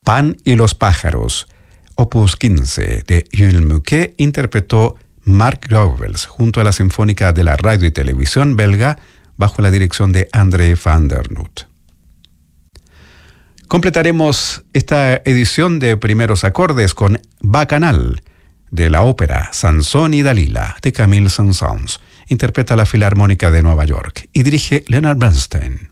Pan y los pájaros, opus 15 de Jules Muquet, interpretó Mark Grovels junto a la Sinfónica de la Radio y Televisión belga bajo la dirección de André van der Noot. Completaremos esta edición de Primeros Acordes con Bacanal, de la ópera Sansón y Dalila, de Camille Saint-Saëns. Interpreta la Filarmónica de Nueva York y dirige Leonard Bernstein.